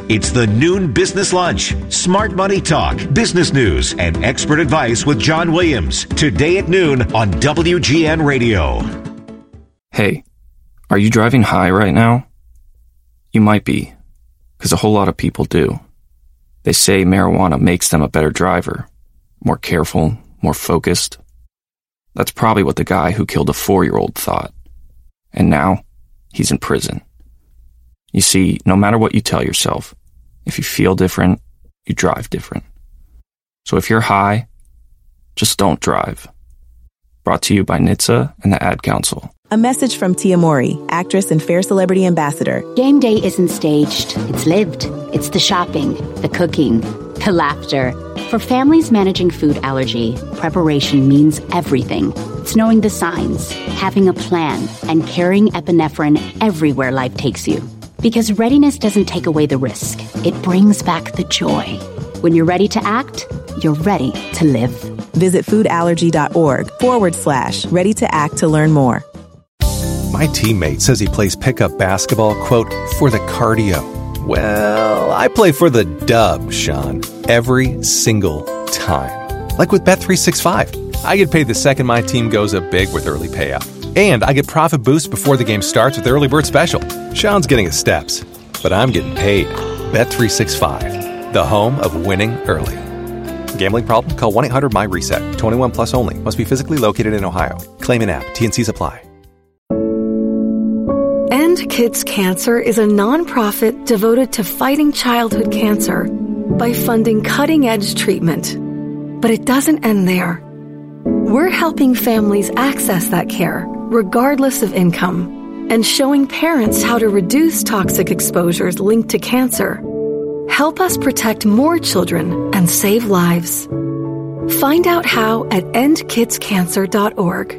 It's the Noon Business Lunch. Smart money talk, business news, and expert advice with John Williams. Today at noon on WGN Radio. Hey, are you driving high right now? You might be, because a whole lot of people do. They say marijuana makes them a better driver, more careful, more focused. That's probably what the guy who killed a 4-year-old thought. And now, he's in prison. You see, no matter what you tell yourself, if you feel different, you drive different. So if you're high, just don't drive. Brought to you by NHTSA and the Ad Council. A message from Tia Mowry, actress and Fair Celebrity Ambassador. Game day isn't staged. It's lived. It's the shopping, the cooking, the laughter. For families managing food allergy, preparation means everything. It's knowing the signs, having a plan, and carrying epinephrine everywhere life takes you. Because readiness doesn't take away the risk. It brings back the joy. When you're ready to act, you're ready to live. Visit foodallergy.org/ready to act to learn more. My teammate says he plays pickup basketball, quote, for the cardio. Well, I play for the dub, Sean, every single time. Like with Bet365. I get paid the second my team goes up big with early payout. And I get profit boost before the game starts with the early bird special. Sean's getting his steps, but I'm getting paid. Bet365, the home of winning early. Gambling problem? Call 1-800-MY-RESET. 21 plus only. Must be physically located in Ohio. Claim in app. T&Cs apply. End Kids Cancer is a nonprofit devoted to fighting childhood cancer by funding cutting-edge treatment. But it doesn't end there. We're helping families access that care, regardless of income, and showing parents how to reduce toxic exposures linked to cancer. Help us protect more children and save lives. Find out how at endkidscancer.org.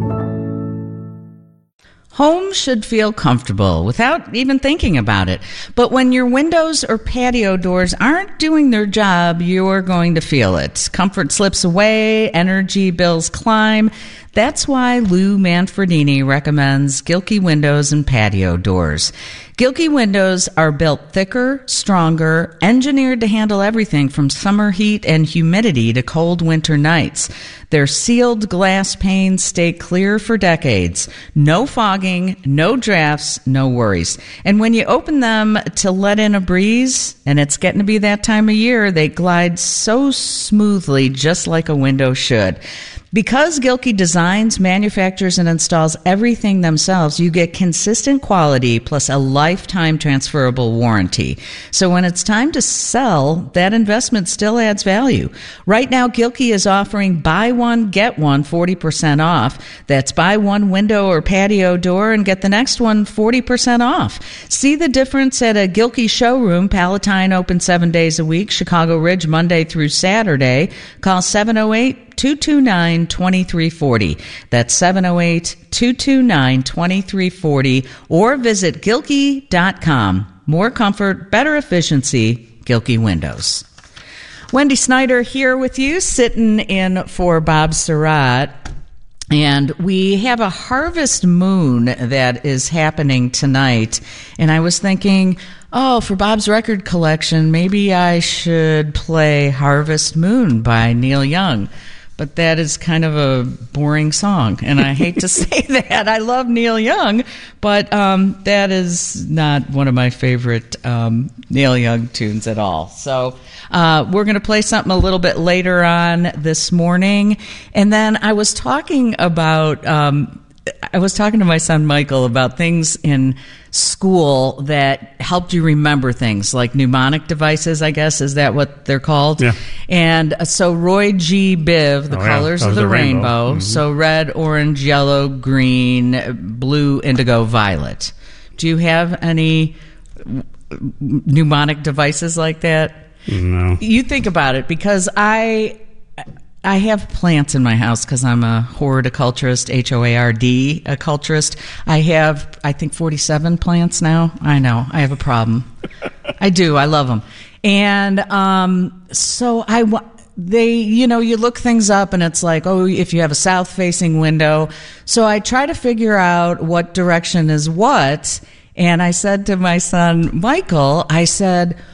Home should feel comfortable without even thinking about it. But when your windows or patio doors aren't doing their job, you're going to feel it. Comfort slips away, energy bills climb. That's why Lou Manfredini recommends Gilkey windows and patio doors. Gilkey windows are built thicker, stronger, engineered to handle everything from summer heat and humidity to cold winter nights. Their sealed glass panes stay clear for decades. No fogging, no drafts, no worries. And when you open them to let in a breeze, and it's getting to be that time of year, they glide so smoothly, just like a window should. Because Gilkey designs, manufactures, and installs everything themselves, you get consistent quality plus a lifetime transferable warranty. So when it's time to sell, that investment still adds value. Right now, Gilkey is offering buy one, get one 40% off. That's buy one window or patio door and get the next one 40% off. See the difference at a Gilkey showroom. Palatine open 7 days a week. Chicago Ridge Monday through Saturday. Call 708-229-2340. That's 708-229-2340 or visit Gilkey.com. More comfort, better efficiency, Gilkey Windows. Wendy Snyder here with you, sitting in for Bob Surratt. And we have a harvest moon that is happening tonight. And I was thinking, for Bob's record collection, maybe I should play Harvest Moon by Neil Young. But that is kind of a boring song, and I hate to say that. I love Neil Young, but that is not one of my favorite Neil Young tunes at all. So we're going to play something a little bit later on this morning. And then I was talking to my son Michael about things in school that helped you remember things, like mnemonic devices, I guess. Is that what they're called? Yeah. And so Roy G. Biv, the colors of the rainbow. Mm-hmm. So red, orange, yellow, green, blue, indigo, violet. Do you have any mnemonic devices like that? No. You think about it, because I have plants in my house because I'm a horticulturist, H-O-A-R-D, a culturist. I have, I think, 47 plants now. I know. I have a problem. I do. I love them. And you look things up and it's like, if you have a south-facing window. So I try to figure out what direction is what. And I said to my son, Michael, I said,